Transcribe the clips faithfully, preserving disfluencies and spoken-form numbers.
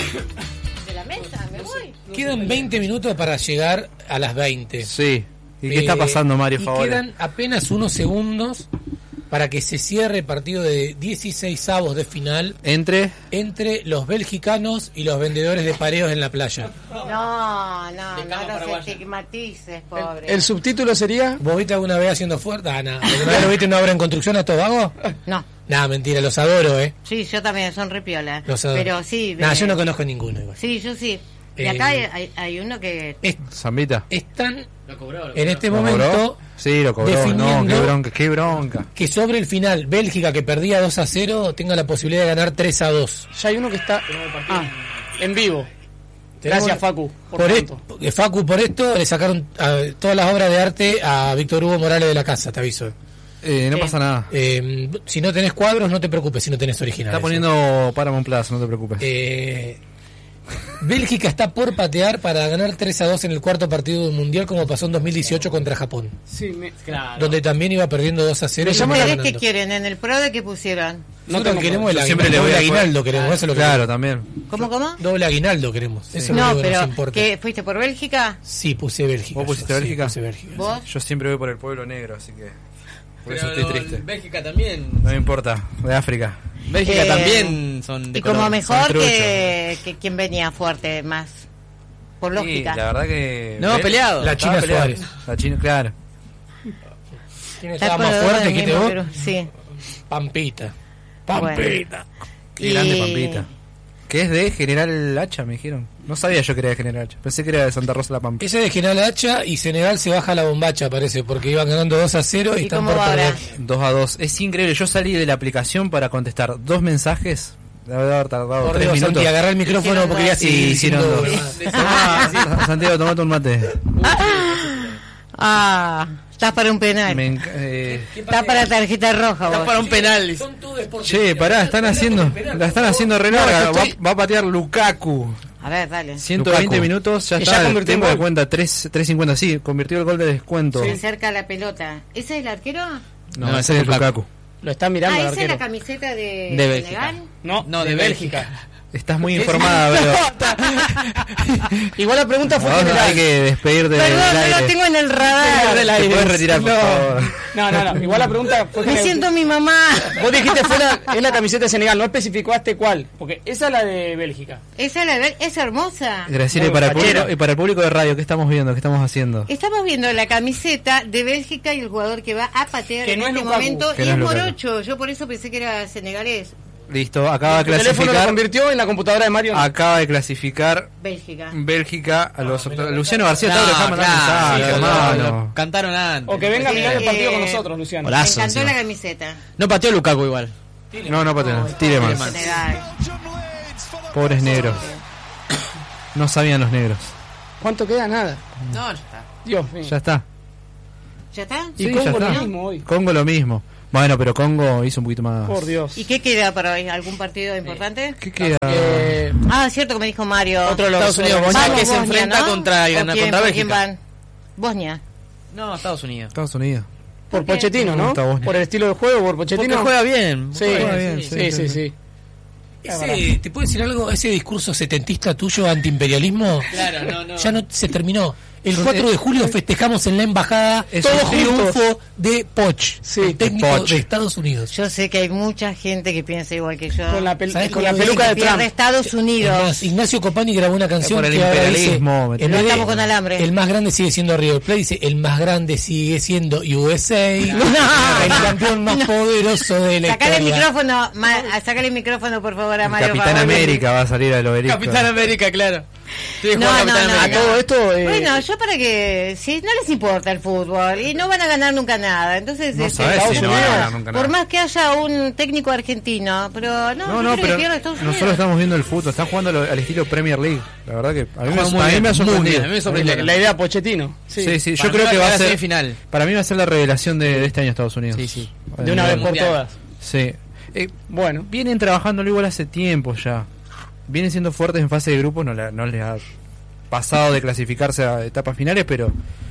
de la mesa, me voy. Quedan veinte minutos para llegar a las veinte. Sí. ¿Y qué eh, está pasando, Mario? Y favor? Quedan apenas unos segundos para que se cierre el partido de dieciseisavos de final entre entre los belgicanos y los vendedores de pareos en la playa. No, no, no los estigmatices, pobre. ¿El, el subtítulo sería? ¿Vos viste alguna vez haciendo fuerza? Ah, nada. ¿Alguna vez lo viste en una obra en construcción a estos vagos? No. Nada, mentira, los adoro, ¿eh? Sí, yo también, son repiolas. Los adoro. Pero sí. Nada, yo no conozco ninguno igual. Sí, yo sí. Y Eh, acá hay, hay, hay uno que... Es, Zambita. Están Lo cobró, lo en cobró. este ¿Lo momento cobró? Sí, lo cobró. No, qué bronca, qué bronca. Que sobre el final, Bélgica, que perdía dos a cero, tenga la posibilidad de ganar tres a dos. Ya hay uno que está ah, en vivo. Tenemos- Gracias, Facu. Por, Por, tanto. e- Facu, por esto le sacaron a, todas las obras de arte a Víctor Hugo Morales de la casa, te aviso. Eh, no Sí. pasa nada. Eh, si no tenés cuadros, no te preocupes si no tenés originales. Está poniendo Paramount Plus, no te preocupes. Eh, Bélgica está por patear para ganar tres a dos en el cuarto partido del Mundial, como pasó en dos mil dieciocho contra Japón, Sí, me... Claro. donde también iba perdiendo dos a cero. Me y llama terminó ¿Ustedes qué ganando. quieren? ¿En el pro de qué pusieron? No Nosotros tengo queremos el Yo aguinaldo, siempre le voy doble a aguinaldo, queremos, eso es lo que Claro, queremos. también. ¿Cómo, cómo? Doble aguinaldo queremos, eso es lo No, único que nos pero importa. ¿qué, ¿fuiste por Bélgica? Sí, puse Bélgica. ¿Vos pusiste yo, Bélgica? Sí, puse Bélgica. ¿Vos? Yo siempre voy por el pueblo negro, así que por eso Pero estoy triste. Bélgica también. No me importa, de África. Bélgica Eh, también son de Y como color. mejor truchos. que, que quien venía fuerte más. Por Sí, lógica. la verdad que... No, Bé- peleado. La estaba China peleado. Suárez. La China, claro. ¿Quién Está estaba por más el fuerte que mismo te vos? Perú, sí. Pampita. Bueno. Pampita. Qué Y- grande Pampita. Que es de General Hacha, me dijeron. No sabía yo que era de General Hacha. Pensé que era de Santa Rosa la Pampa. Ese de General Hacha y Senegal se baja la bombacha, parece, porque iban ganando dos a cero y, ¿Y están cómo por va ahora? perder. dos a dos. Es increíble. Yo salí de la aplicación para contestar dos mensajes. Debe haber tardado Por tres Dios, minutos. Santi, agarrá el micrófono Hicieron porque ya dos. sí, Sí, hicieron diciendo dos. huevadas. Ah, Santiago, tomate un mate. Ah, estás para un penal. Me enc- eh, Estás para tarjeta roja, Está vos. para un penal. Son todo deportes. Che, pará, están haciendo, la están haciendo re larga. Va, va a patear Lukaku. A ver, dale. ciento veinte Lukaku. minutos, ya Y está. ya el convirtió tiempo en de gol. cuenta tres cincuenta, sí, convirtió el gol de descuento. Se acerca la pelota. ¿Ese es el arquero? No, No, ese es Lukaku. Lo está mirando Ah, el ¿esa es la arquero. camiseta de, De Bélgica. Senegal? No, No, de, de Bélgica. Estás muy informada, pero Igual la pregunta fue ahora general. hay que despedirte del Perdón, no aire. lo tengo en el radar. del Te aire. puedes retirar, por No. favor. No, no, no. Igual la pregunta fue Me general. siento mi mamá. Vos dijiste fue la, es la camiseta de Senegal, no especificaste cuál. Porque esa es la de Bélgica. Esa es, la de- es hermosa. Graciela, y Muy para el fachero. público, y para el público de radio, ¿qué estamos viendo? ¿Qué estamos haciendo? Estamos viendo la camiseta de Bélgica y el jugador que va a patear Que en no es este Lukaku. momento. Que Y no es es Lukaku. morocho. Yo por eso pensé que era senegalés. Listo, acaba de El teléfono lo clasificar. convirtió en la computadora de Mario. Acaba de clasificar Bélgica. Bélgica a los octavos. Luciano García No, está dejando claro, mensaje, sí, hermano. lo cantaron antes. O que venga a mirar el partido Eh, con nosotros, Luciano. Hola. Me Lazo, encantó encima. la camiseta. No pateó Lukaku igual. No, no, patena, tire más. Senegal. Pobres negros. No sabían los negros. ¿Cuánto queda? Nada. No, ya está. Dios mío. Ya está. ¿Ya está? Y Sí, Congo ya lo está. mismo hoy. Congo lo mismo. Bueno, pero Congo hizo un poquito más. Por Dios. ¿Y qué queda para hoy? ¿Algún partido importante? ¿Qué queda? Eh, Ah, cierto que me dijo Mario. Otro de los- Estados Unidos, Vamos, Bosnia, que se Bosnia, enfrenta ¿no? contra, ¿O contra quién- por quién Bélgica. van? Bosnia. No, Estados Unidos. Estados Unidos. por ¿Por qué? Pochettino, Me ¿no? gusta Bosnia. Por el estilo de juego, por Porque Pochettino. juega bien. Sí, juega bien, sí, sí, sí. Ese, ¿te puedo decir algo? Ese discurso setentista tuyo antiimperialismo Claro, no, no. ya no se terminó. El cuatro de julio festejamos en la embajada Es todo un triunfo de Poch, Sí, el técnico de Poch. de Estados Unidos. Yo sé que hay mucha gente que piensa igual que yo. Con la, pel- ¿Sabes con cómo la dice peluca que de Pierde Trump. Estados Es Unidos. más, Ignacio Copani grabó una canción Por el que ahora dice, imperialismo, en me- vez No de, estamos con alambre. el más grande sigue siendo River Plate, dice el más grande sigue siendo U S A, el campeón más poderoso de la Sacale el historia. micrófono, ma, sacale el micrófono por favor a El Mario. Capitán Favor. América va a salir al obelisco. Capitán América, claro. Sí, No, juega no, Capitán no, A América. todo esto. eh, Bueno, yo para que, si no les importa el fútbol y no van a ganar nunca nada, entonces No este, sabes Estados si no van a Unidos, ganar nunca por nada. más que haya un técnico argentino, pero no, No, yo no, creo que pero pierde Estados Unidos. nosotros estamos viendo el fútbol. Están jugando lo- al estilo Premier League. La verdad que a mí me, Juega muy a mí bien, me ha muy sorprendido. bien, a mí me sorprendió. la, la idea Pochettino. Sí, Sí. sí, yo Para creo mí que va va a a ser ser. final. Para mí va a ser la revelación de, de este año Estados Unidos. Sí, sí. De una vez por Mundial. todas. Sí. Eh, Bueno. vienen trabajándolo igual hace tiempo ya. Vienen siendo fuertes en fase de grupos, no, la- no les ha pasado de clasificarse a etapas finales, pero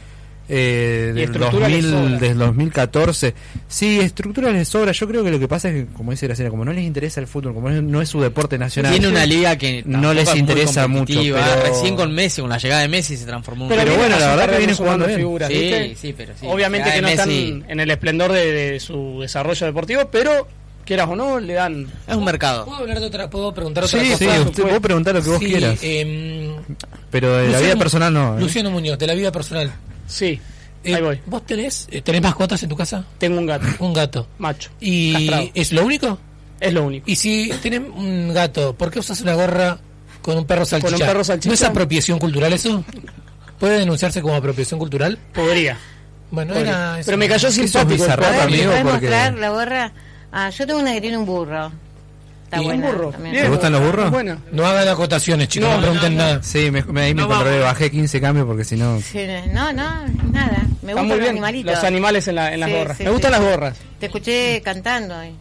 Eh, Y del, estructura les sobra. dos mil, del dos mil catorce. Sí, estructura les sobra. Yo creo que lo que pasa es que, como dice Graciela, como no les interesa el fútbol, como no es, no es su deporte nacional. Tiene una liga que no tampoco les es muy interesa mucho. competitiva. Pero... Recién con Messi, con la llegada de Messi se transformó en Pero vienen bueno, a la verdad sumar que viene sumando jugando bien. figuras, Sí, ¿viste? sí, pero sí. Obviamente La que no de están Messi en el esplendor de, de su desarrollo deportivo, pero quieras o no, le dan. es un mercado. ¿Puedo hablar de otra, puedo preguntar otra Sí, cosa? sí, usted puede preguntar lo que vos Sí, quieras. em, Pero de la Luciano vida Mu- personal no. ¿eh? Luciano Muñoz, de la vida personal. Sí, Eh, ahí voy. ¿Vos tenés, eh, tenés mascotas en tu casa? Tengo un gato, Un gato. macho. ¿Y castrado. es lo único? Es lo único. Y si tenés un gato, ¿por qué usas una gorra con un perro salchicha? Con un perro salchicha. ¿No es apropiación cultural eso? ¿Puede denunciarse como apropiación cultural? Podría. Bueno, podría. era eso. Pero me cayó Eso es simpático. el bizarro, A perro. ver, amigo, ¿puedes porque- mostrar la gorra? Ah, yo tengo una que tiene un burro. Está ¿Y un buena. burro. también. Bien. ¿Te gustan los burros? Bueno. No hagan acotaciones, chicos, no, No, pregunten nada. Sí, me, me, ahí me No controlé, vamos. bajé quince cambios porque si no... Sí, no, no, nada. Me Está gustan muy los bien. animalitos. Los animales en, la, en las Sí, gorras. sí, me gustan sí. las gorras. Te escuché cantando hoy.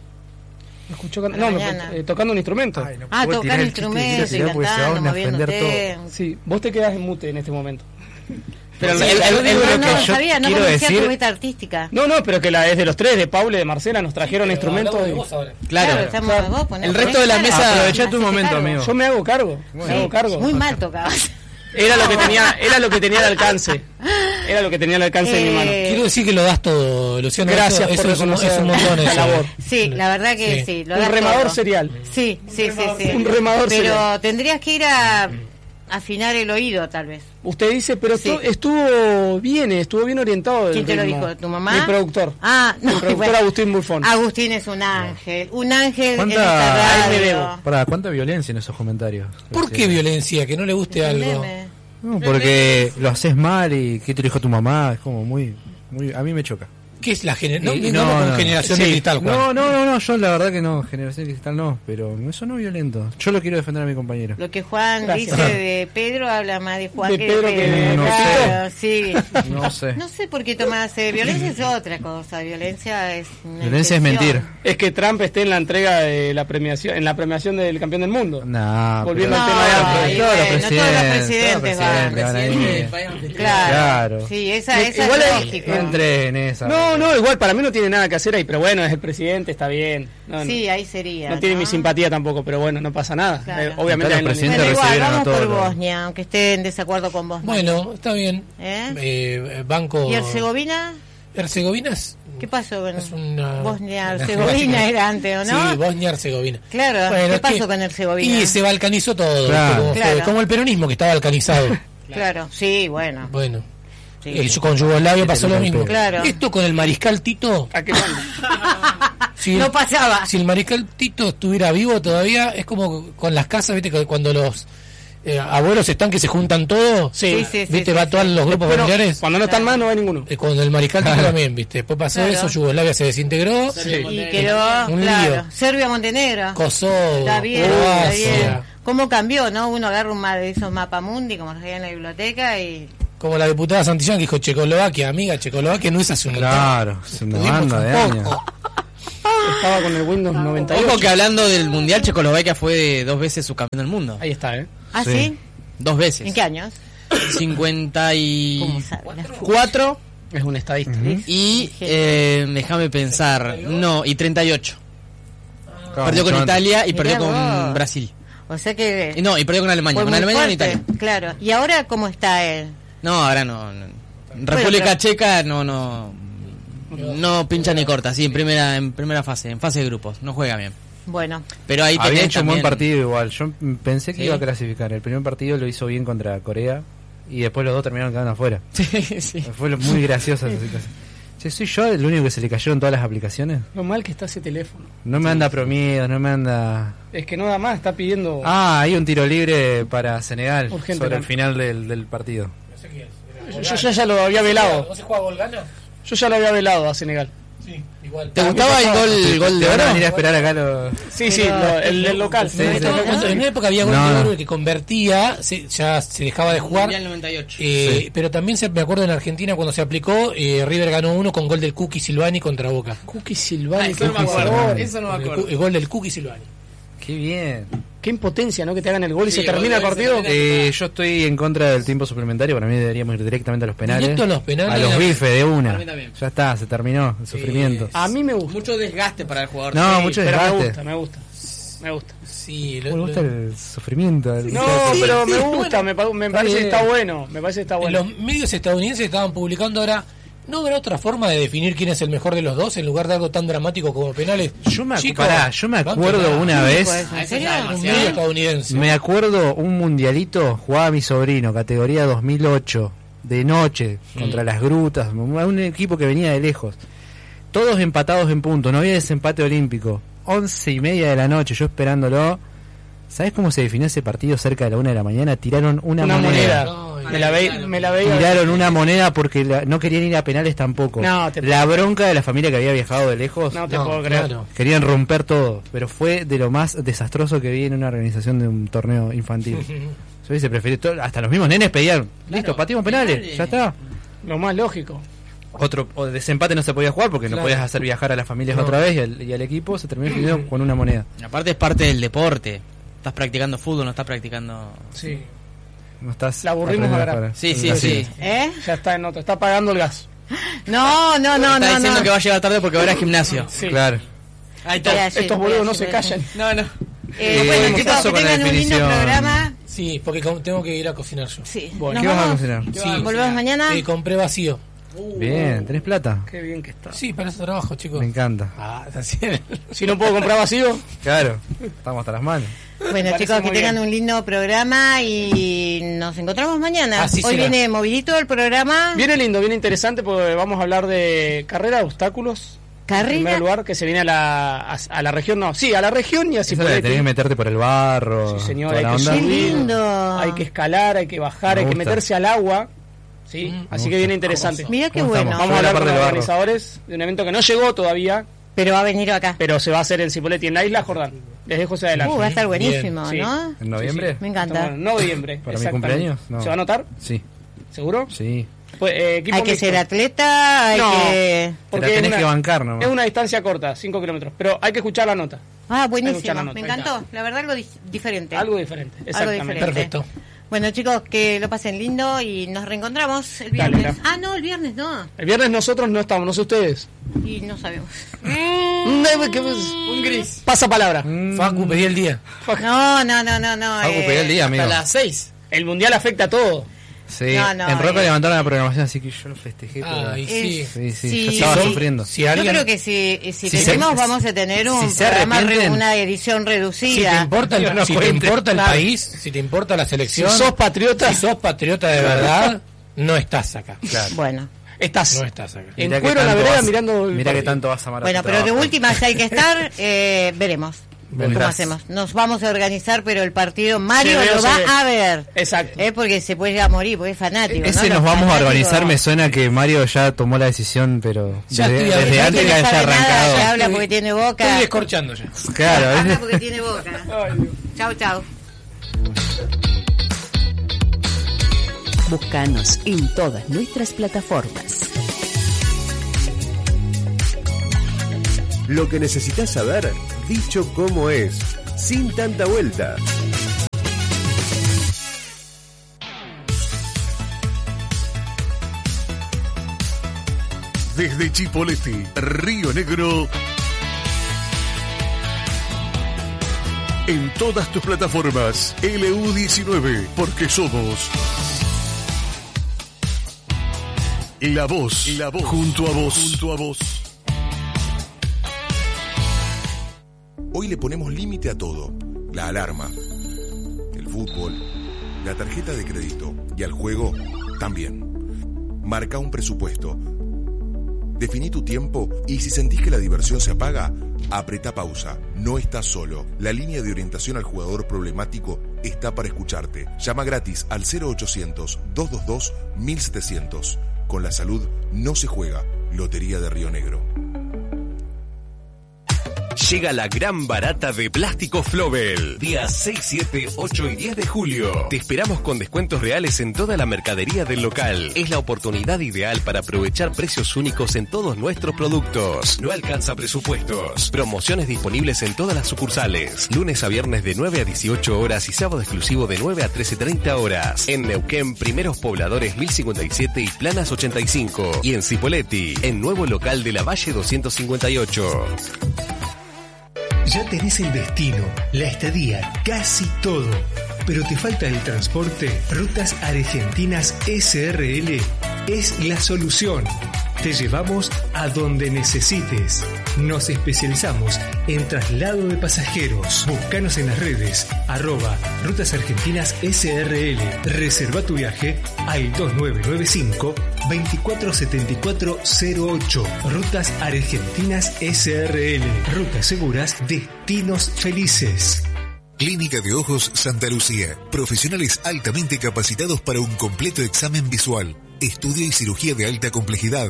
Me escuchó can- A la no, me- mañana. eh, tocando un instrumento. Ay, no Ah, puedo tirar tocar el chiste que instrumentos y quiero tirar porque se cantando, van a ofender moviéndote. Sí, vos te quedás en mute en este momento. Pero Sí, el- el- yo el- digo No, lo no, que yo sabía, no quiero conocía decir- tu beta artística. No, no, pero que la es de los tres, de Paula y de Marcela, nos trajeron Pero instrumentos. hablamos de y- vos ahora. claro. estamos claro. vos, ponés- El resto de la ponés mesa- cara, Aprovechá tu hacete momento, cargo. amigo. Yo me hago cargo, Bueno. me hago cargo. Muy mal tocabas. Era lo que tenía, era lo que tenía al alcance. Era lo que tenía al alcance de mi mano. Eh, Quiero decir que lo das todo, Luciano. Gracias eso, por eso es, un, reconocer es un montón la eso. labor. Sí, la verdad que Sí. sí. lo Un das remador todo. serial. Sí, sí, sí, sí. Un remador Pero serial. tendrías que ir a afinar el oído, tal vez. Usted dice, pero Sí. estu- estuvo bien, estuvo bien orientado. del ¿Quién te lo ritmo. dijo? ¿Tu mamá? Mi productor. Ah, no. Mi productor bueno. Agustín Bulfón. Agustín es un ángel. Un ángel en ¿Cuánta- esta Ahí me radio. debo. Pará, ¿cuánta violencia en esos comentarios? ¿Por qué violencia? Que no le guste algo. Entendeme. No, porque lo haces mal y ¿qué te lo dijo tu mamá? Es como muy... muy a mí me choca. ¿Qué es la generación? No, Y- no, no, con generación Sí. de cristal, Juan. No, no, no, no, yo la verdad que no, generación de cristal no, pero eso no es violento. Yo lo quiero defender a mi compañero. Lo que Juan Gracias. dice de Pedro habla más de Juan De que Pedro de que Pedro. de- no Claro, sí. No sé. No sé por qué tomás eh, violencia es otra cosa. Violencia es una Violencia es intención. mentir. Es que Trump esté en la entrega de la premiación, en la premiación del campeón del mundo. Nah, Volviendo pero- al tema de No, antes. y Todos los bueno, todos los presidentes, presidentes todos los van. presidentes van ahí. Presidente del país anfitrión. Claro. Claro. Sí, esa, esa Igual es es- lógico. Entré en esa. No, no, igual para mí no tiene nada que hacer ahí, pero bueno, es el presidente, está bien. No, Sí, no, ahí sería. no tiene mi simpatía tampoco, pero bueno, no pasa nada. Claro. Eh, obviamente Acá es los lo mismo. presidentes Bueno, igual, recibieron a vamos por todos los- Bosnia, aunque esté en desacuerdo con Bosnia. Bueno, está bien. ¿Eh? Eh, banco. ¿Y Herzegovina? Herzegovina es. ¿Qué pasó con Es una- Bosnia-Herzegovina era antes, ¿o no? Sí, Bosnia-Herzegovina. Claro, Bueno, ¿qué es pasó que- con Herzegovina? Y se balcanizó todo. Claro. Como, fue- Claro. como el peronismo que está balcanizado. Claro, sí, bueno. Bueno. Sí. Eh, con Yugoslavia pasó lo mismo. Claro. Esto con el mariscal Tito. ¿A qué manda? Si, No pasaba. si el mariscal Tito estuviera vivo todavía, es como con las casas, viste, que cuando los eh, abuelos están que se juntan todos. Sí, sí, sí, Viste, sí, va sí. todos los grupos Pero familiares. cuando no están más, no hay ninguno. Eh, con el mariscal Tito también, viste. Después pasó Claro. eso, Yugoslavia se desintegró. Y quedó, Un claro, lío. Serbia-Montenegro. Kosovo, Está bien, está bien. Croacia. ¿Cómo cambió, no? Uno agarra un ma- de esos mapamundi, como los hay en la biblioteca, y... Como la diputada Santillán que dijo Checoslovaquia, amiga, Checoslovaquia no es hace un Claro, es una Tuvimos banda un de poco. años. Estaba con el Windows noventa y ocho. Ojo que hablando del Mundial, Checoslovaquia fue dos veces subcampeón del mundo. Ahí está, ¿eh? ¿Ah, Sí. sí? Dos veces. ¿En qué años? cincuenta y ¿Cómo sabe? la fu- cuatro Es un estadista. y eh, déjame pensar, no, y treinta y ocho. Claro, Perdió con mucho antes. Italia y Mirá perdió con vos. Brasil. O sea que... Y no, y perdió con Alemania, fue con muy Alemania y con fuerte. Italia. Claro. ¿Y ahora cómo está él? No, ahora no. no. República pero- Checa no no no pincha ni corta, sí, en primera en primera fase, en fase de grupos, no juega bien. Bueno, Pero ahí Había tenés hecho un buen también- partido igual. Yo mm, pensé que ¿Sí? iba a clasificar. El primer partido lo hizo bien contra Corea y después los dos terminaron quedando afuera. Sí, sí. Fue lo- muy graciosa esa situación. Che, ¿soy yo el único que se le cayeron todas las aplicaciones? Lo mal que está ese teléfono. No me anda Promiedo, no me anda... Es que no da más, está pidiendo... Ah, hay un tiro libre para Senegal Urgente, sobre el ¿no? final del, del partido. yo, yo ya, ya lo había velado. ¿No se juega Volgana? Yo ya lo había velado a Senegal. Sí, igual. ¿Te gustaba el gol, el gol Te de van a oro? venir a esperar acá los... Sí, sí, lo- el del local. Sí, En sí. esta- en una época había gol No, de no. oro que convertía, se- ya se dejaba de jugar. Mundial noventa y ocho. Eh, Sí. Pero también se, me acuerdo en Argentina cuando se aplicó, eh, River ganó uno con gol del Cookie Silvani contra Boca. Cookie Silvani. Ah, eso no me qué acuerdo. jugador. Eso no me El, acuerdo. cu- el gol del Cookie Silvani. Qué bien. Qué impotencia, ¿no? Que te hagan el gol y Sí, se termina el gol, partido. se termina. Eh, yo estoy en contra del tiempo suplementario. Para mí deberíamos ir directamente a los penales. Directo a los penales. A los bifes de una. Para mí también. Ya está, se terminó el sufrimiento. A mí me gusta. Mucho desgaste para el jugador. No, Sí, mucho pero me desgaste. gusta, me gusta. Me gusta. Sí, Me gusta el sufrimiento. el- No, Sí, pero sí, me gusta, bueno. me, pa- me Está parece que bien. está bueno. Me parece que está bueno. Los medios estadounidenses estaban publicando ahora. ¿No habrá otra forma de definir quién es el mejor de los dos en lugar de algo tan dramático como penales? Yo me, acu- Chicos, pará, yo me acuerdo banquenla. una vez. Pues, Ah, ¿en eso serio? ya es Un demasiado. medio estadounidense. Me acuerdo un mundialito, jugaba mi sobrino, categoría dos mil ocho, de noche, contra las grutas, un equipo que venía de lejos. Todos empatados en punto, no había desempate olímpico. Once y media de la noche, yo esperándolo. ¿Sabes cómo se definió ese partido cerca de la una de la mañana? Tiraron una, Una moneda. No, me, la ve- me la veía. Tiraron una moneda porque la- no querían ir a penales tampoco. No, te- La bronca de la familia que había viajado de lejos. No te no, puedo creer. claro. Querían romper todo, pero fue de lo más desastroso que vi en una organización de un torneo infantil. Yo hubiese preferido, todo- hasta los mismos nenes pedían, listo, pateamos penales, penales. ya está. Lo más lógico. Otro o desempate no se podía jugar porque no Claro. podías hacer viajar a las familias No. otra vez y al, y al equipo se terminó definiendo con una moneda. Aparte es parte del deporte. Estás practicando fútbol, no estás practicando... Sí. No estás La aburrimos aprendiendo ahora. para- Sí, sí, Así. sí. ¿Eh? Ya está en otro. Está pagando el gas. No, no, no, Está no, diciendo no. que va a llegar tarde porque va a ir al gimnasio. Sí. Claro. Ahí Voy a está. decir, Estos voy a boludos no decir, se voy a decir. callan. No, no. Eh, Eh, bueno, ¿qué chicos, pasó que con la tengan un lindo definición? programa. Sí, porque com- tengo que ir a cocinar yo. Sí. Bueno, ¿Nos ¿Qué vas a vamos? cocinar? Sí. ¿Volvemos mañana? Eh, compré vacío. Bien, ¿tenés plata? Qué bien que está. Sí, para eso trabajo, chicos. Me encanta. Ah, así. Si no puedo comprar vacío, Claro, estamos hasta las manos. Bueno, Parece chicos, que muy tengan bien. un lindo programa y nos encontramos mañana. Así Hoy será. viene movidito el programa. viene lindo, viene interesante porque vamos a hablar de carrera de obstáculos. En Carrera. primer lugar, que se viene a la, a, a la región, no, sí, a la región y así Esa por la de ahí. tenés que meterte por el barro. Sí, señor, toda hay la que onda. Qué subir. lindo. Hay que escalar, hay que bajar, Me hay que gusta. meterse al agua. ¿Sí? Mm, Así me que viene gusta. interesante. Mira qué ¿Cómo bueno. estamos? Vamos Yo a la hablar parte con los del barro. organizadores de un evento que no llegó todavía, Pero va a venir acá. pero se va a hacer en Cipolletti, en la isla Jordán. Les dejo ese adelante. Uh, va a estar buenísimo, Bien. ¿no? ¿En noviembre? Me encanta. En noviembre. ¿Para mi exactamente. cumpleaños? No. ¿Se va a anotar? Sí, ¿Seguro? sí. Pues, eh, equipo Hay que mixto. ser atleta, hay No. que... Porque Te la es tenés una- que bancar nomás. Es una distancia corta, cinco kilómetros, pero hay que escuchar la nota. Ah, Hay que buenísimo. escuchar la Me nota. encantó. La verdad, algo di- diferente. Algo diferente, exactamente. diferente. Perfecto. Bueno, chicos, que lo pasen lindo y nos reencontramos el Dale, viernes. dale. Ah, no, el viernes no. El viernes nosotros no estamos, no sé ustedes. Y no sabemos. Un gris. Pasa palabra. Mm. Facu, pedí el día. No, no, no, no, no. Facu, eh, pedí el día, amigo. Hasta las seis. El mundial afecta a todo. Sí, No, no, en Roca eh. levantaron la programación, así que yo lo festejé. pero- Ay, sí. Es- Sí, sí, Sí, yo estaba sí. sufriendo. Si Yo alguien, creo que si, si, Si se- tenemos, vamos a tener un si se programa, re- arrepienten- una edición si te reducida. importa el, Yo no si te cuente. importa el Claro. país, si te importa la Si selección, sos patriota, si sos patriota de verdad, no estás acá. Claro. Bueno, estás. No estás acá. En Mirá que cuero en la tanto vereda vas- mirando el Mira que partido. tanto vas a amar a bueno, tu pero de trabajo. última, si hay que estar, eh, veremos. ¿Cómo Vendrás. hacemos? Nos vamos a organizar, pero el partido Mario Se ve, lo se va ve. a ver. Exacto. Es porque se puede llegar a morir, porque es fanático. Ese ¿no? nos Los vamos a fanáticos- organizar, me suena que Mario ya tomó la decisión, pero Ya desde, estoy- desde ya antes Que que no haya sabe nada, que arrancado. habla porque tiene boca. Estoy descorchando ya. Claro, Habla ¿ves? porque tiene boca. Chau, chau. Búscanos en todas nuestras plataformas. Lo que necesitas saber, dicho como es, sin tanta vuelta. Desde Chipoleti, Río Negro. En todas tus plataformas, L U diecinueve, porque somos la voz, la voz, junto a vos, junto a vos. Hoy le ponemos límite a todo. La alarma, el fútbol, la tarjeta de crédito y al juego también. Marca un presupuesto. Definí tu tiempo y si sentís que la diversión se apaga, apretá pausa. No estás solo. La línea de orientación al jugador problemático está para escucharte. Llama gratis al cero ochocientos, doscientos veintidós, mil setecientos. Con la salud no se juega. Lotería de Río Negro. Llega la gran barata de Plástico Flobel. Días seis, siete, ocho y diez de julio. Te esperamos con descuentos reales en toda la mercadería del local. Es la oportunidad ideal para aprovechar precios únicos en todos nuestros productos. No alcanza presupuestos. Promociones disponibles en todas las sucursales. Lunes a viernes de nueve a dieciocho horas y sábado exclusivo de nueve a trece treinta horas. En Neuquén, Primeros Pobladores mil cincuenta y siete y Planas ochenta y cinco. Y en Cipolletti, en nuevo local de la Valle doscientos cincuenta y ocho. Ya tenés el destino, la estadía, casi todo. Pero te falta el transporte. Rutas Argentinas S R L es la solución. Te llevamos a donde necesites. Nos especializamos en traslado de pasajeros. Búscanos en las redes, arroba Rutas Argentinas S R L. Reserva tu viaje al dos nueve nueve cinco, dos cuatro siete cuatro cero ocho. Rutas Argentinas S R L. Rutas seguras, destinos felices. Clínica de Ojos Santa Lucía. Profesionales altamente capacitados para un completo examen visual, estudio y cirugía de alta complejidad.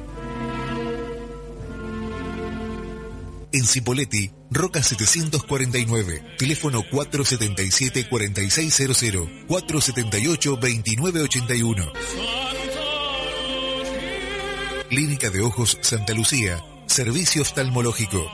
En Cipolletti, Roca setecientos cuarenta y nueve, teléfono cuatro siete siete, cuatro seis cero cero, cuatro siete ocho, dos nueve ocho uno. Clínica de Ojos Santa Lucía, servicio oftalmológico.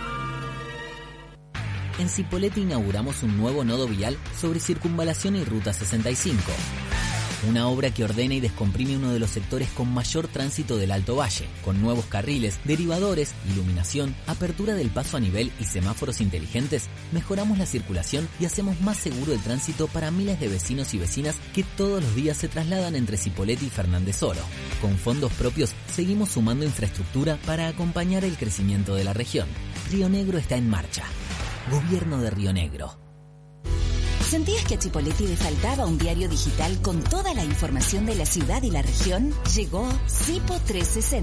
En Cipolletti inauguramos un nuevo nodo vial sobre Circunvalación y Ruta sesenta y cinco. Una obra que ordena y descomprime uno de los sectores con mayor tránsito del Alto Valle, con nuevos carriles, derivadores, iluminación, apertura del paso a nivel y semáforos inteligentes. Mejoramos la circulación y hacemos más seguro el tránsito para miles de vecinos y vecinas que todos los días se trasladan entre Cipolletti y Fernández Oro. Con fondos propios seguimos sumando infraestructura para acompañar el crecimiento de la región. Río Negro está en marcha. Gobierno de Río Negro. ¿Sentías que a Cipolletti le faltaba un diario digital con toda la información de la ciudad y la región? Llegó Cipo trescientos sesenta.